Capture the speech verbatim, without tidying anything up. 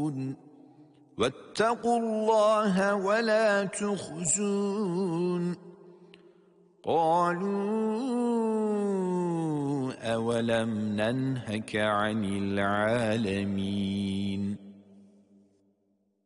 يتقون واتقوا الله ولا تخزون قالوا أولم ننهك عن العالمين